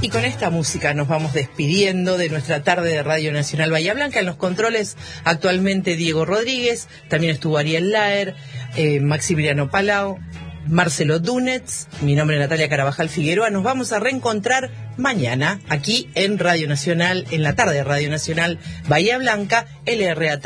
Y con esta música nos vamos despidiendo de nuestra tarde de Radio Nacional Bahía Blanca. En los controles actualmente Diego Rodríguez, también estuvo Ariel Laer, Maximiliano Palau, Marcelo Dúnez, mi nombre es Natalia Carabajal Figueroa. Nos vamos a reencontrar mañana aquí en Radio Nacional, en la tarde de Radio Nacional Bahía Blanca, LRA 3.